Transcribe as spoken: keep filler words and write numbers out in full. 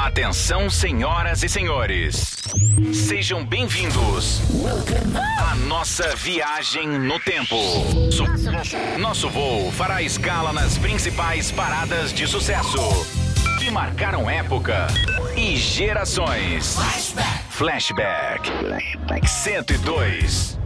Atenção, senhoras e senhores. Sejam bem-vindos à nossa viagem no tempo. Nosso voo fará escala nas principais paradas de sucesso que marcaram época e gerações. Flashback cento e dois.